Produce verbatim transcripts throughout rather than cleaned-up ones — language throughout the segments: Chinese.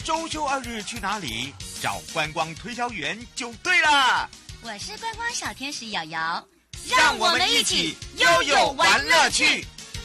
周休二日去哪里？找观光推销员就对了。 我是观光小天使瑶瑶， 让我们一起悠悠玩乐趣。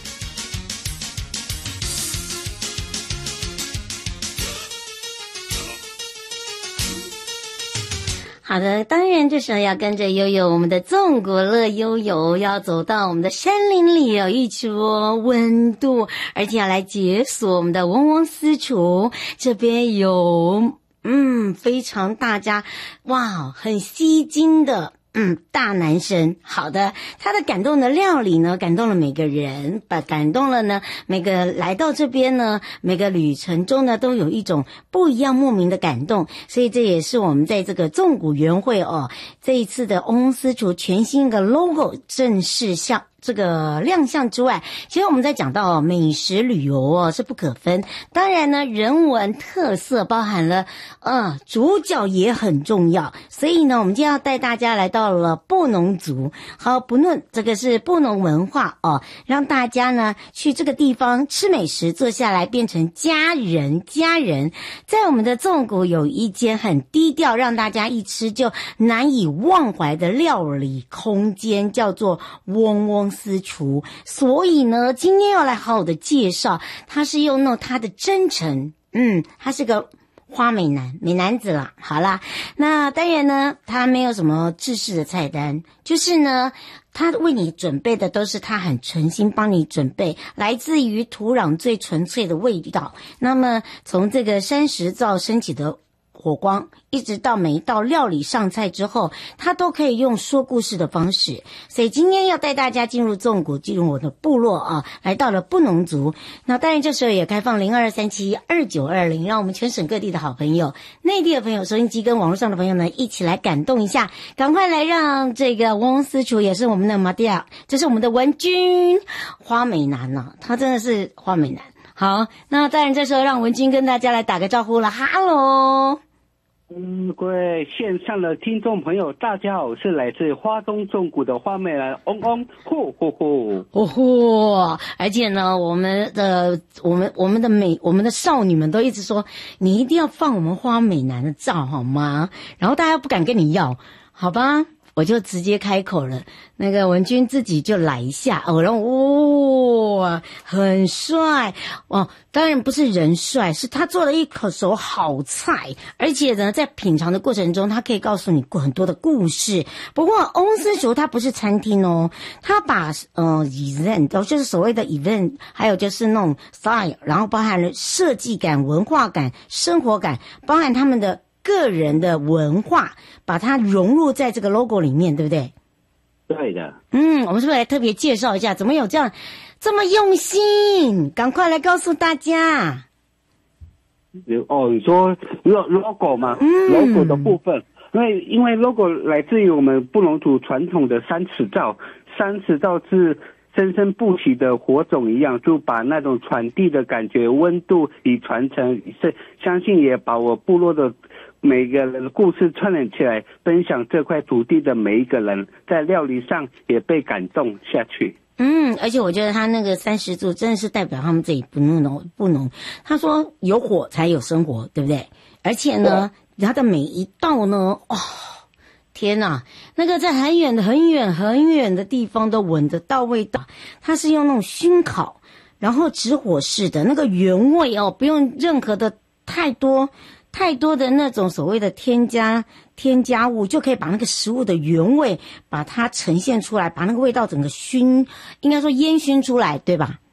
好的，当然这时候要跟着悠悠，我们的纵国乐悠悠要走到我们的山林里有一桌温度，而且要来解锁我们的嗡嗡私厨。这边有嗯非常大家哇很吸睛的嗯，大男生。好的，他的感动的料理呢，感动了每个人，把感动了呢，每个来到这边呢，每个旅程中呢，都有一种不一样莫名的感动。所以这也是我们在这个纵谷园会哦，这一次的嗡嗡私厨全新的 logo 正式向这个亮相之外，其实我们在讲到哦，美食旅游哦是不可分，当然呢人文特色包含了呃主角也很重要，所以呢我们今天要带大家来到了布农族。好，不论这个是布农文化哦，让大家呢去这个地方吃美食，坐下来变成家人家人。在我们的纵谷有一间很低调，让大家一吃就难以忘怀的料理空间，叫做嗡嗡私厨。所以呢今天要来好好的介绍，他是用那他的真诚，嗯他是个花美男美男子啦。好啦，那当然呢他没有什么制式的菜单，就是呢他为你准备的都是他很诚心帮你准备，来自于土壤最纯粹的味道。那么从这个山石灶升起的火光，一直到每一道料理上菜之后，他都可以用说故事的方式。所以今天要带大家进入纵谷，进入我的部落啊，来到了布农族。那当然这时候也开放零二三七二九二零，让我们全省各地的好朋友、内地的朋友、收音机跟网络上的朋友呢，一起来感动一下，赶快来让这个嗡嗡私厨也是我们的马蒂亚，这是我们的文君花美男啊，他真的是花美男。好，那当然这时候让文君跟大家来打个招呼了，哈喽。 嗯，各位线上的听众朋友，大家好，我是来自花东纵谷的花美男嗡嗡，呼呼呼， 呼呼！而且呢，我们的我们我们的美我们的少女们都一直说，你一定要放我们花美男的照好吗？然后大家不敢跟你要，好吧？我就直接开口了，那个文君自己就来一下哦，然后哇、哦，很帅哦，当然不是人帅，是他做了一口手好菜，而且呢，在品尝的过程中，他可以告诉你很多的故事。不过嗡嗡私厨它不是餐厅哦，他把呃 event 就是所谓的 event， 还有就是那种 style， 然后包含了设计感、文化感、生活感，包含他们的个人的文化，把它融入在这个 logo 里面，对不对？ 对的。 嗯，我们是不是来特别介绍一下，怎么有这样这么用心？赶快来告诉大家。 哦，你说 logo 吗？ 嗯 logo 的部分，因为因为 logo 来自于我们布农族传统的三尺灶，三尺灶是生生不息的火种一样，就把那种传递的感觉、温度与传承，是相信也把我部落的每个人的故事串联起来，分享这块土地的每一个人，在料理上也被感动下去。 嗯，而且我觉得他那个三十柱真的是代表他们这里不农不农。他说有火才有生活，对不对？而且呢，他的每一道呢，哦，天哪，那个在很远的很远很远的地方都闻得到味道。它是用那种熏烤，然后直火式的那个原味哦，不用任何的太多太多的那种所谓的添加添加物，就可以把那个食物的原味把它呈现出来，把那个味道整个熏，应该说烟熏出来，对吧？